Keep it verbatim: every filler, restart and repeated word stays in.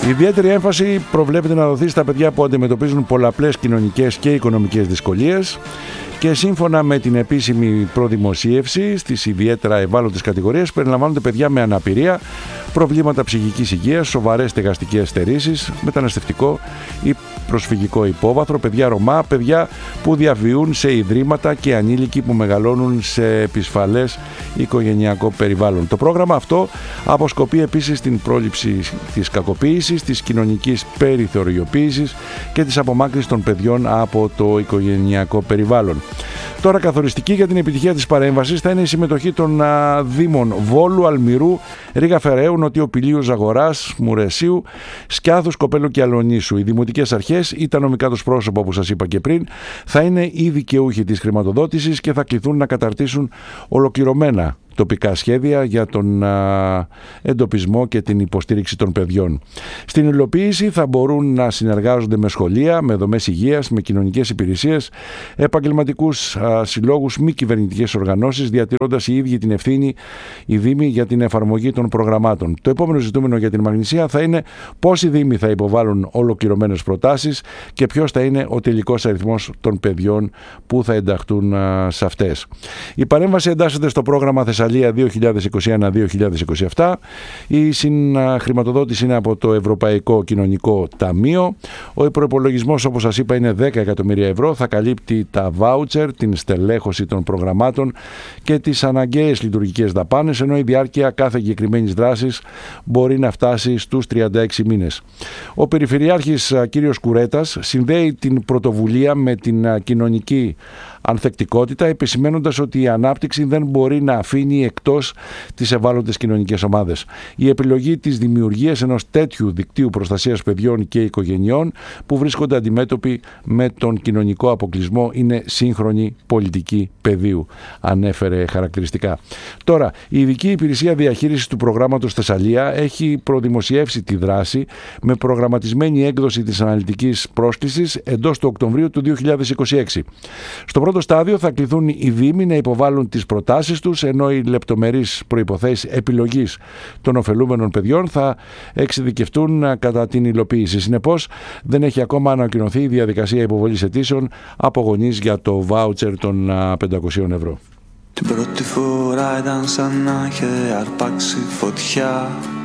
Ιδιαίτερη έμφαση προβλέπεται να δοθεί στα παιδιά που αντιμετωπίζουν πολλαπλές κοινωνικές και οικονομικές δυσκολίες και σύμφωνα με την επίσημη προδημοσίευση στις ιδιαίτερα ευάλωτες κατηγορίες περιλαμβάνονται παιδιά με αναπηρία, προβλήματα ψυχικής υγείας, σοβαρές στεγαστικές στερήσεις, μεταναστευτικό ή προσφυγικό υπόβαθρο, παιδιά Ρωμά, παιδιά που διαβιούν σε ιδρύματα και ανήλικοι που μεγαλώνουν σε επισφαλές οικογενειακό περιβάλλον. Το πρόγραμμα αυτό αποσκοπεί επίσης στην πρόληψη της κακοποίησης, της κοινωνικής περιθωριοποίησης και της απομάκρυνσης των παιδιών από το οικογενειακό περιβάλλον. Τώρα, καθοριστική για την επιτυχία της παρέμβασης θα είναι η συμμετοχή των α, Δήμων Βόλου, Αλμυρού, Ρήγα Φεραίου, Νοτιού Πηλίου, Ζαγοράς, Μουρεσίου, Σκιάθου, Κοπέλου και Αλονίσου. Οι δημοτικές αρχές ή τα νομικά τους πρόσωπα, όπως σας είπα και πριν, θα είναι οι δικαιούχοι της χρηματοδότησης και θα κληθούν να καταρτήσουν ολοκληρωμένα τοπικά σχέδια για τον α, εντοπισμό και την υποστήριξη των παιδιών. Στην υλοποίηση θα μπορούν να συνεργάζονται με σχολεία, με δομές υγείας, με κοινωνικές υπηρεσίες, επαγγελματικούς α, συλλόγους, μη κυβερνητικές οργανώσεις, διατηρώντας οι ίδιοι την ευθύνη οι Δήμοι για την εφαρμογή των προγραμμάτων. Το επόμενο ζητούμενο για την Μαγνησία θα είναι πόσοι Δήμοι θα υποβάλουν ολοκληρωμένες προτάσεις και ποιος θα είναι ο τελικός αριθμός των παιδιών που θα ενταχθούν α, σε αυτές. Η παρέμβαση εντάσσεται στο πρόγραμμα Θεσσαλία δύο χιλιάδες είκοσι ένα δύο χιλιάδες είκοσι επτά. Η συγχρηματοδότηση είναι από το Ευρωπαϊκό Κοινωνικό Ταμείο. Ο προϋπολογισμός, όπως σας είπα, είναι δέκα εκατομμύρια ευρώ. Θα καλύπτει τα βάουτσερ, την στελέχωση των προγραμμάτων και τις αναγκαίες λειτουργικές δαπάνες, ενώ η διάρκεια κάθε εγκεκριμένης δράσης μπορεί να φτάσει στους τριάντα έξι μήνες. Ο Περιφερειάρχης κ. Κουρέτας συνδέει την πρωτοβουλία με την κοινωνική ανθεκτικότητα, επισημαίνοντας ότι η ανάπτυξη δεν μπορεί να αφήνει εκτός τις ευάλωτες κοινωνικές ομάδες. Η επιλογή της δημιουργίας ενός τέτοιου δικτύου προστασίας παιδιών και οικογενειών που βρίσκονται αντιμέτωποι με τον κοινωνικό αποκλεισμό είναι σύγχρονη πολιτική παιδείου, ανέφερε χαρακτηριστικά. Τώρα, η Ειδική Υπηρεσία Διαχείρισης του Προγράμματος Θεσσαλία έχει προδημοσιεύσει τη δράση με προγραμματισμένη έκδοση της αναλυτικής πρόσκλησης εντός του Οκτωβρίου του δύο χιλιάδες είκοσι έξι. Στο πρώτο στάδιο θα κληθούν οι Δήμοι να υποβάλουν τις προτάσεις τους, ενώ οι λεπτομερείς προϋποθέσεις επιλογής των ωφελούμενων παιδιών θα εξειδικευτούν κατά την υλοποίηση. Συνεπώς, δεν έχει ακόμα ανακοινωθεί η διαδικασία υποβολής αιτήσεων από γονείς για το βάουτσερ των πεντακόσια ευρώ. Την πρώτη φορά ήταν σαν να είχε αρπάξει φωτιά.